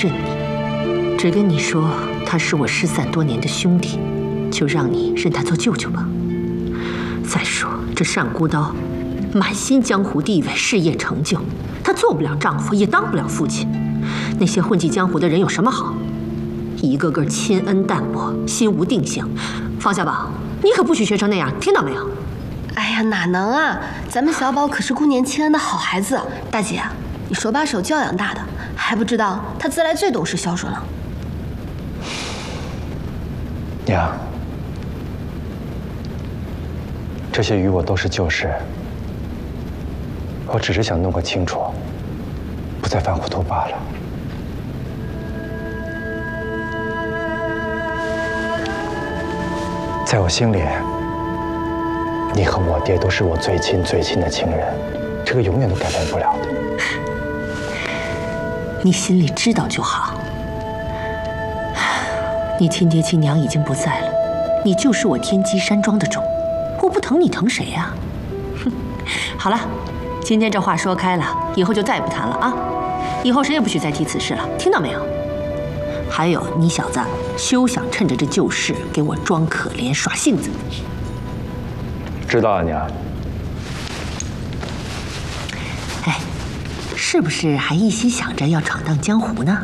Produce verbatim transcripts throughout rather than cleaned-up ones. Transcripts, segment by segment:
认你，只跟你说他是我失散多年的兄弟，就让你认他做舅舅吧。再说这单孤刀，满心江湖地位、事业成就，他做不了丈夫，也当不了父亲。那些混迹江湖的人有什么好？一个个亲恩淡薄，心无定性。方小宝，你可不许学成那样，听到没有？ 哎呀，哪能啊！咱们小宝可是顾念亲恩的好孩子，大姐，你手把手教养大的，还不知道他自来最懂事孝顺了。 娘，这些与我都是旧事，我只是想弄个清楚，不再犯糊涂罢了。在我心里，你和我爹都是我最亲最亲的亲人，这个永远都改变不了的。 你心里知道就好。你亲爹亲娘已经不在了，你就是我天机山庄的种，我不疼你疼谁呀？哼，好了，今天这话说开了，以后就再也不谈了啊！以后谁也不许再提此事了，听到没有？还有，你小子休想趁着这旧事给我装可怜耍性子。 知道啊，娘。 哎，是不是还一心想着要闯荡江湖呢？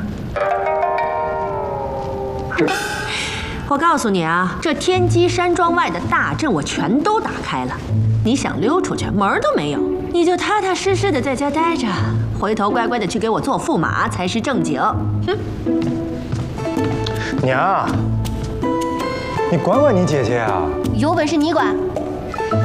我告诉你啊，这天机山庄外的大阵我全都打开了，你想溜出去门儿都没有，你就踏踏实实的在家待着，回头乖乖的去给我做驸马才是正经。哼。 娘，你管管你姐姐啊！ 有本事你管，